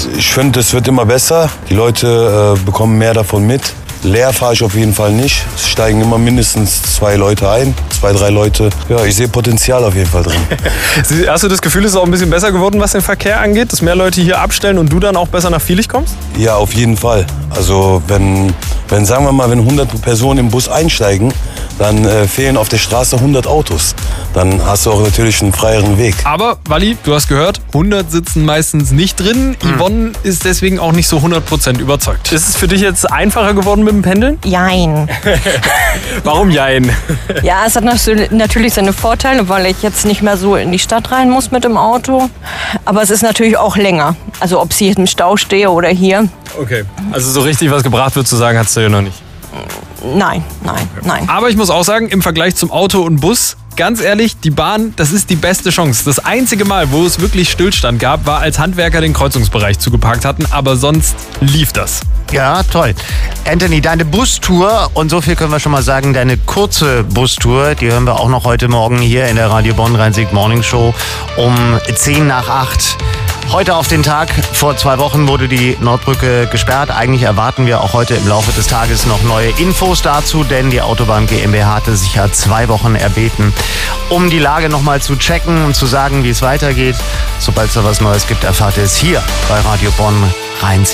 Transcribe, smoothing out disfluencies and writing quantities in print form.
Ich finde, es wird immer besser. Die Leute bekommen mehr davon mit. Leer fahre ich auf jeden Fall nicht. Es steigen immer mindestens 2 Leute ein, 2, 3 Leute. Ja, ich sehe Potenzial auf jeden Fall drin. Hast du das Gefühl, es ist auch ein bisschen besser geworden, was den Verkehr angeht? Dass mehr Leute hier abstellen und du dann auch besser nach Vielig kommst? Ja, auf jeden Fall. Also wenn 100 Personen im Bus einsteigen, dann fehlen auf der Straße 100 Autos. Dann hast du auch natürlich einen freieren Weg. Aber, Walli, du hast gehört, 100 sitzen meistens nicht drin. Yvonne ist deswegen auch nicht so 100% überzeugt. Ist es für dich jetzt einfacher geworden mit dem Pendeln? Jein. Warum jein? Ja, es hat natürlich seine Vorteile, weil ich jetzt nicht mehr so in die Stadt rein muss mit dem Auto. Aber es ist natürlich auch länger. Also ob ich hier im Stau stehe oder hier. Okay, also so richtig was gebracht wird zu sagen, hast du ja noch nicht. Nein. Aber ich muss auch sagen, im Vergleich zum Auto und Bus, ganz ehrlich, die Bahn, das ist die beste Chance. Das einzige Mal, wo es wirklich Stillstand gab, war, als Handwerker den Kreuzungsbereich zugeparkt hatten. Aber sonst lief das. Ja, toll. Anthony, deine Bustour, und so viel können wir schon mal sagen, deine kurze Bustour, die hören wir auch noch heute Morgen hier in der Radio Bonn Rhein-Sieg Morning Show um 7:50. Heute auf den Tag, vor 2 Wochen wurde die Nordbrücke gesperrt. Eigentlich erwarten wir auch heute im Laufe des Tages noch neue Infos dazu, denn die Autobahn GmbH hatte sich ja 2 Wochen erbeten, um die Lage nochmal zu checken und zu sagen, wie es weitergeht. Sobald es da was Neues gibt, erfahrt ihr es hier bei Radio Bonn Rhein-Sieg.